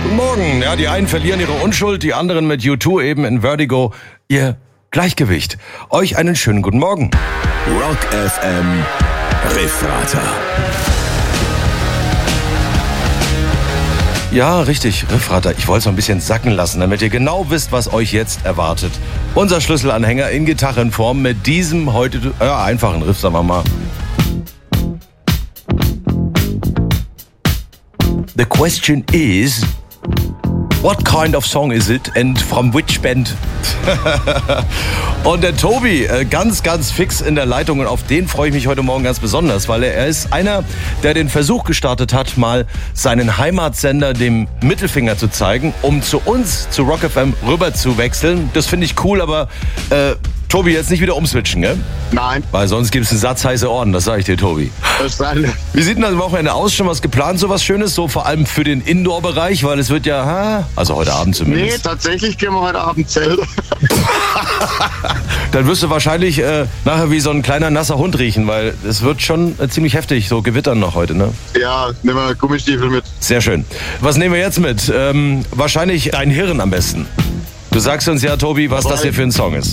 Guten Morgen. Ja, die einen verlieren ihre Unschuld, die anderen mit U2 eben in Vertigo ihr Gleichgewicht. Euch einen schönen guten Morgen. Rock FM Riffrater. Ja, richtig, Riffrater. Ich wollte es noch ein bisschen sacken lassen, damit ihr genau wisst, was euch jetzt erwartet. Unser Schlüsselanhänger in Gitarrenform mit diesem heute einfachen Riff, sagen wir mal. The question is, what kind of song is it and from which band? Und der Tobi, ganz, ganz fix in der Leitung und auf den freue ich mich heute Morgen ganz besonders, weil er ist einer, der den Versuch gestartet hat, mal seinen Heimatsender dem Mittelfinger zu zeigen, um zu uns, zu Rock FM, rüber zu wechseln. Das finde ich cool, aber Tobi, jetzt nicht wieder umswitchen, gell? Nein. Weil sonst gibt es einen Satz heiße Ohren, das sage ich dir, Tobi. Verstanden. Wie sieht denn das Wochenende aus? Schon was geplant, so was Schönes? So vor allem für den Indoor-Bereich, weil es wird ja, also heute Abend zumindest. Nee, tatsächlich gehen wir heute Abend zelten. Dann wirst du wahrscheinlich nachher wie so ein kleiner nasser Hund riechen, weil es wird schon ziemlich heftig, so gewittern noch heute, ne? Ja, nehmen wir Gummistiefel mit. Sehr schön. Was nehmen wir jetzt mit? Wahrscheinlich dein Hirn am besten. Du sagst uns ja, Tobi, was das hier für ein Song ist.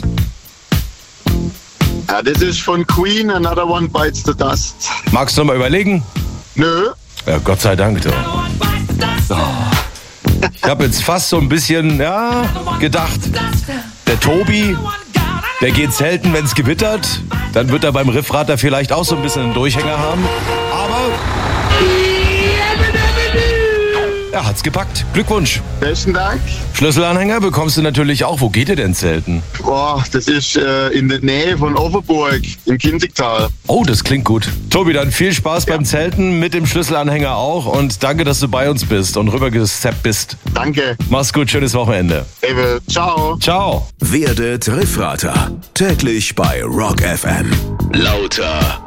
Ja, das ist von Queen, Another One Bites the Dust. Magst du noch mal überlegen? Nö. Ja, Gott sei Dank. Du. Oh. Ich habe jetzt fast so ein bisschen, gedacht, der Tobi, der geht selten, wenn es gewittert. Dann wird er beim Riffrater vielleicht auch so ein bisschen einen Durchhänger haben. Aber er hat's gepackt. Glückwunsch. Besten Dank. Schlüsselanhänger bekommst du natürlich auch. Wo geht ihr denn zelten? Boah, das ist in der Nähe von Overburg im Kinzigtal. Oh, das klingt gut. Tobi, dann viel Spaß beim Zelten mit dem Schlüsselanhänger auch. Und danke, dass du bei uns bist und rübergesteppt bist. Danke. Mach's gut, schönes Wochenende. Ewe, ciao. Ciao. Werdet Riffrater. Täglich bei Rock FM. Lauter